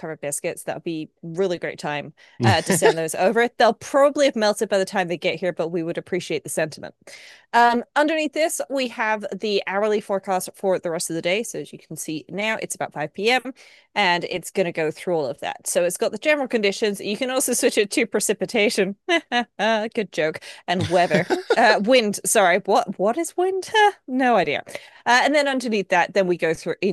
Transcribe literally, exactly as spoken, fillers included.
covered biscuits. That would be really great time uh, to send those over. They'll probably have melted by the time they get here, but we would appreciate the sentiment. Um, underneath this, we have the hourly forecast for the rest of the day. So as you can see now, it's about five p m and it's going to go through all of that. So it's got the general conditions. You can also switch it to precipitation. Good joke. And weather. Uh, wind. Sorry. What? What is wind? No idea. Uh, and then underneath that, then we go through